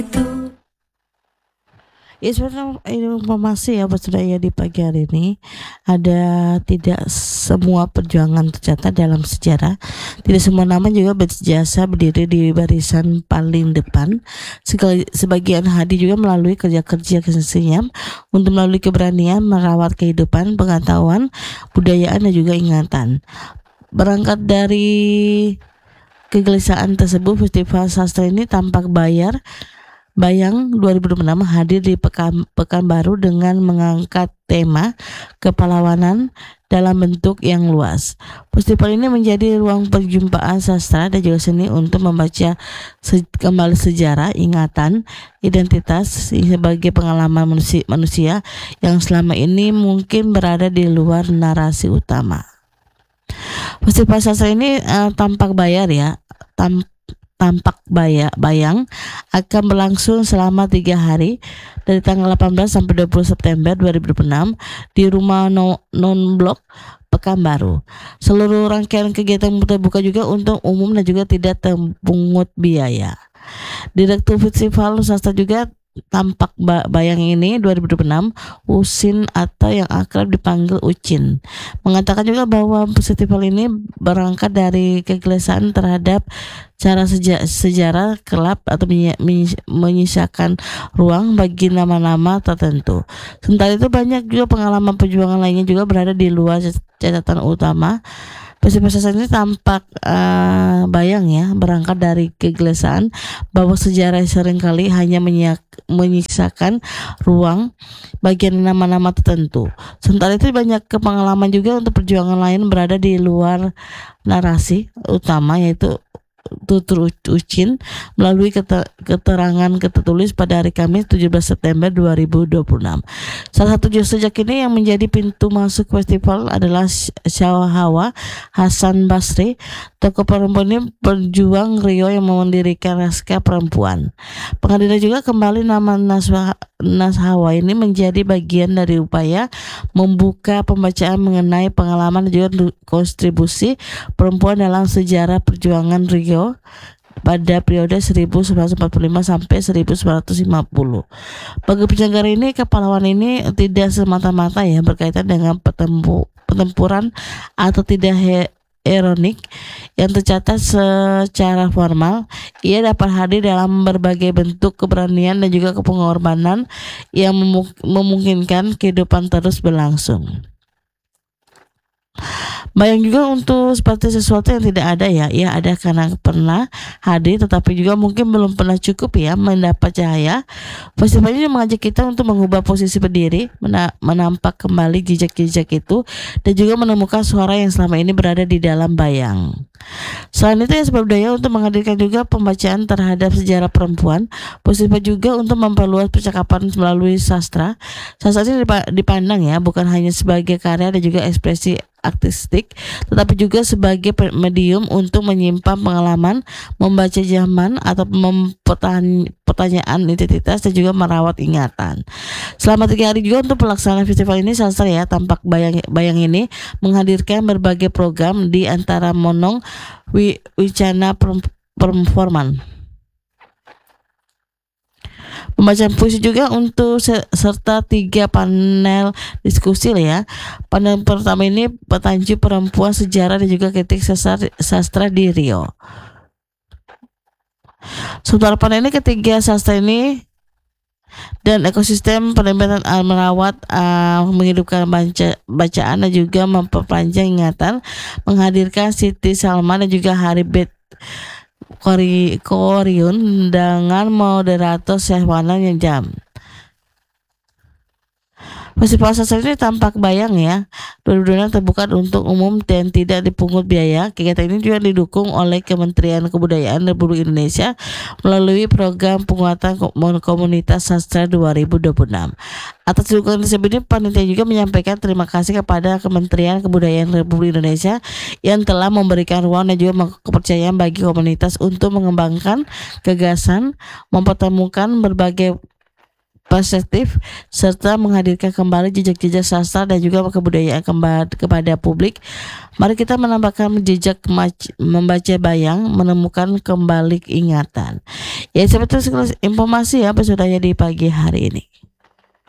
Ya sebenarnya informasi ya Pak Suraya di pagi hari ini ada tidak semua perjuangan tercatat dalam sejarah, tidak semua nama juga berjasa berdiri di barisan paling depan. Sebagian hadir juga melalui kerja-kerja kesenyap untuk melalui keberanian merawat kehidupan, pengetahuan, budayaan dan juga ingatan. Berangkat dari kegelisahan tersebut, festival sastra ini tampak Bayang 2026 hadir di Pekanbaru dengan mengangkat tema kepahlawanan dalam bentuk yang luas. Festival ini menjadi ruang perjumpaan sastra dan juga seni untuk membaca kembali sejarah, ingatan, identitas sebagai pengalaman manusia yang selama ini mungkin berada di luar narasi utama. Festival sastra ini tampak bayar ya, bayang akan berlangsung selama 3 hari dari tanggal 18 sampai 20 September 2026 di Rumah Non-Blok Pekanbaru. Seluruh rangkaian kegiatan terbuka juga untuk umum dan juga tidak terpungut biaya. Direktur Festival Sastra juga tampak bayang ini 2026, Usin atau yang akrab dipanggil Ucin, mengatakan juga bahwa festival ini berangkat dari kegelisahan terhadap cara sejarah kelab atau menyisakan ruang bagi nama-nama tertentu. Sementara itu banyak juga pengalaman perjuangan lainnya juga berada di luar catatan utama. Festival sastra ini tampak bayang ya, berangkat dari kegelisahan bahwa sejarah seringkali hanya menyisakan ruang bagian nama-nama tertentu. Sementara itu banyak pengalaman juga untuk perjuangan lain berada di luar narasi utama, yaitu tutur Ucin melalui keterangan tertulis pada hari Kamis 17 September 2026. Salah satu jejak ini yang menjadi pintu masuk festival adalah Syahawa Hasan Basri, tokoh perempuan ini berjuang Rio yang mendirikan Raska Perempuan. Pengadilan juga kembali nama Nashawa ini menjadi bagian dari upaya membuka pembacaan mengenai pengalaman dan juga kontribusi perempuan dalam sejarah perjuangan Rio pada periode 1945 sampai 1950. Bagi penyelenggara ini, kepahlawanan ini tidak semata-mata ya berkaitan dengan pertempuran atau tidak heroik yang tercatat secara formal. Ia dapat hadir dalam berbagai bentuk keberanian dan juga pengorbanan yang memungkinkan kehidupan terus berlangsung. Bayang juga untuk seperti sesuatu yang tidak ada ya, ia ada karena pernah hadir tetapi juga mungkin belum pernah cukup ya mendapat cahaya. Festival ini mengajak kita untuk mengubah posisi berdiri, menampak kembali jejak-jejak itu dan juga menemukan suara yang selama ini berada di dalam bayang. Selain itu ya, sebab daya untuk menghadirkan juga pembacaan terhadap sejarah perempuan. Festival juga untuk memperluas percakapan melalui sastra. Sastra ini dipandang ya bukan hanya sebagai karya dan juga ekspresi artistik, tetapi juga sebagai medium untuk menyimpan pengalaman, membaca zaman atau pertanyaan identitas dan juga merawat ingatan. Selama 3 hari juga untuk pelaksanaan festival ini sastra ya, tampak bayang ini menghadirkan berbagai program di antara monong wicana performan, pembacaan puisi juga untuk serta 3 panel diskusi lah ya. Panel pertama ini bertajuk perempuan, sejarah dan juga kritik sastra di Rio. Sementara panel ini ketiga, sastra ini dan ekosistem penerbitan merawat menghidupkan bacaan dan juga memperpanjang ingatan, menghadirkan Siti Salman dan juga Haribet Koryun dengan moderator Syahwanan yang jam. Festival sastra ini tampak bayang ya, 2022 terbuka untuk umum dan tidak dipungut biaya. Kegiatan ini juga didukung oleh Kementerian Kebudayaan Republik Indonesia melalui program penguatan komunitas sastra 2026. Atas dukungan tersebut ini, panitia juga menyampaikan terima kasih kepada Kementerian Kebudayaan Republik Indonesia yang telah memberikan ruang dan juga kepercayaan bagi komunitas untuk mengembangkan gagasan, mempertemukan berbagai perspektif serta menghadirkan kembali jejak-jejak sastra dan juga kebudayaan kepada publik. Mari kita menambahkan jejak membaca bayang, menemukan kembali ingatan. Ya, seperti informasi ya episodenya di pagi hari ini.